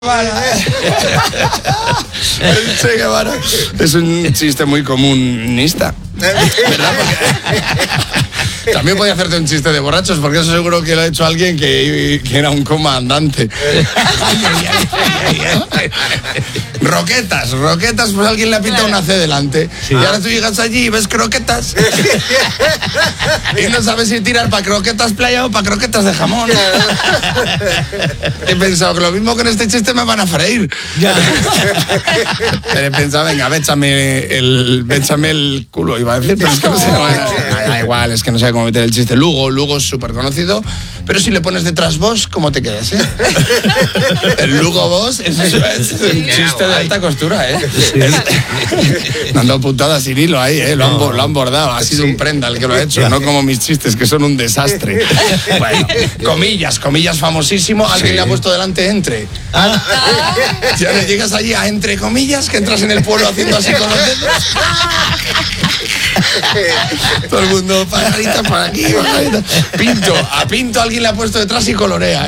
El Che Guevara es un chiste muy comunista, ¿verdad? Porque también podía hacerte un chiste de borrachos, porque eso seguro que lo ha hecho alguien que era un comandante. Roquetas, pues alguien le ha pintado una C delante. Sí. Y ahora tú llegas allí y ves croquetas. Y no sabes si tirar para croquetas playa o para croquetas de jamón. He pensado que lo mismo que en este chiste me van a freír. Pero he pensado, venga, échame el culo, iba a decir, pero es que no sé. Da igual, es que no sé cómo meter el chiste. Lugo es súper conocido, pero si le pones detrás vos, ¿cómo te quedas, eh? El Lugo vos es un chiste de alta costura, ¿eh? Me han dado puntadas sin hilo ahí, ¿eh? Lo han bordado, ha sido un prenda el que lo ha hecho, no como mis chistes, que son un desastre. Bueno, comillas famosísimo, alguien le ha puesto delante entre. Ya le llegas allí a entre comillas, que entras en el pueblo haciendo así con los dedos. Todo el mundo, pajaritas por aquí, pajaritas. A Pinto alguien le ha puesto detrás y colorea.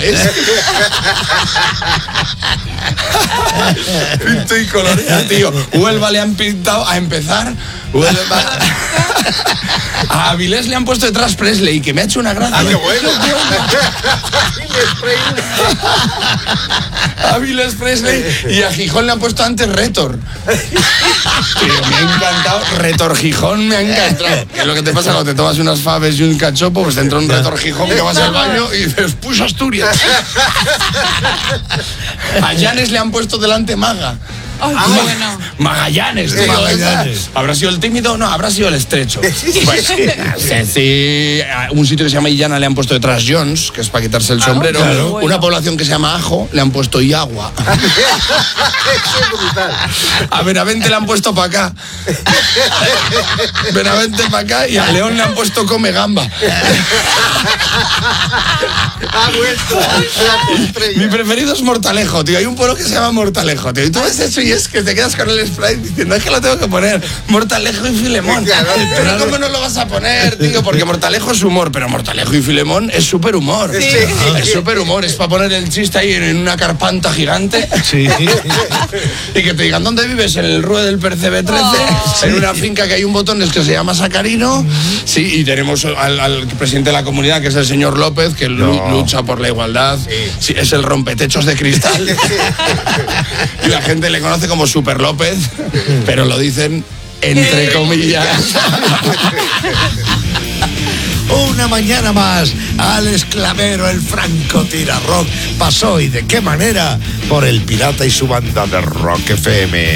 Pinto y colorea, tío. Huelva le han pintado a empezar. A Avilés le han puesto detrás Presley, que me ha hecho una gracia. ¡Ah, qué bueno! A Avilés Presley, y a Gijón le han puesto antes Retor. Tío, me ha encantado. Retor Gijón me ha encantado. ¿Qué es lo que te pasa cuando te tomas unas faves y un cachopo? Pues te entra un Retor Gijón que vas al baño y dices, ¡push Asturias! A Llanes le han puesto delante Maga. Bueno. Magallanes, tío. Magallanes. ¿Habrá sido el tímido? No, habrá sido el estrecho. Pues, sí, un sitio que se llama Illana le han puesto detrás Jones, que es para quitarse el sombrero. Claro. Una población que se llama Ajo le han puesto Iagua. A Benavente le han puesto para acá. Benavente para acá, y a León le han puesto Come Gamba. Ha vuelto. Mi preferido es Mortalejo, tío. Hay un pueblo que se llama Mortalejo, tío. Y tú ves eso y es que te quedas con el spray diciendo, es que lo tengo que poner. Mortalejo y Filemón. Pero ¿cómo no lo vas a poner, tío? Porque Mortalejo es humor, pero Mortalejo y Filemón es súper humor. Sí. Es súper humor. Es para poner el chiste ahí en una carpanta gigante. Sí. Y que te digan, ¿dónde vives? En el Rue del Percebe 13, en una finca que hay un botón que se llama Sacarino. Sí, y tenemos al presidente de la comunidad, que es el señor López, que lucha por la igualdad. Sí, es el rompetechos de cristal. Y la gente le conoce como Super López, pero lo dicen entre comillas. Una mañana más, Alex Clavero, el francotirador, pasó, y de qué manera, por El Pirata y su banda de Rock FM.